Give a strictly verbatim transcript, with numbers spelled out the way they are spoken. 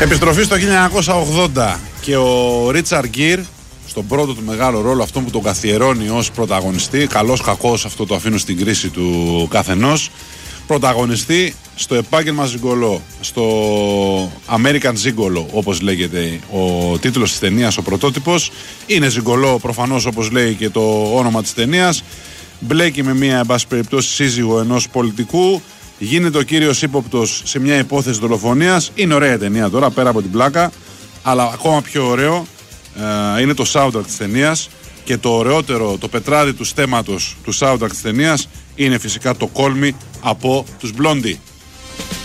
Επιστροφή στο χίλια εννιακόσια ογδόντα και ο Ρίτσαρντ Γκίρ στον πρώτο του μεγάλο ρόλο, αυτό που τον καθιερώνει ως πρωταγωνιστή, καλός κακός, αυτό το αφήνω στην κρίση του καθενός, πρωταγωνιστή στο επάγγελμα ζιγκολό, στο American Zigolo όπως λέγεται ο τίτλος της ταινίας, ο πρωτότυπος. Είναι ζιγκολό προφανώς, όπως λέει και το όνομα της ταινίας. Μπλέκει με μια, εν πάση περιπτώσει, σύζυγο ενός πολιτικού. Γίνεται ο κύριος ύποπτος σε μια υπόθεση δολοφονίας. Είναι ωραία η ταινία τώρα, πέρα από την πλάκα. Αλλά ακόμα πιο ωραίο ε, είναι το soundtrack της ταινίας. Και το ωραιότερο, το πετράδι του στέματος του soundtrack της ταινίας είναι φυσικά το Call Me από τους Blondie.